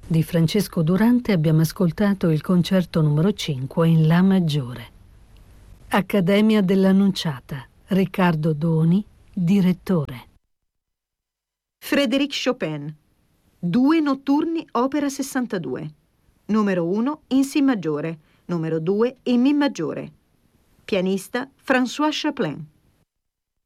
Di Francesco Durante abbiamo ascoltato il concerto numero 5 in La maggiore. Accademia dell'Annunciata, Riccardo Doni, direttore. Frédéric Chopin, 2 notturni opera 62, numero 1 in Si maggiore, numero 2 in Mi maggiore. Pianista François Chaplin.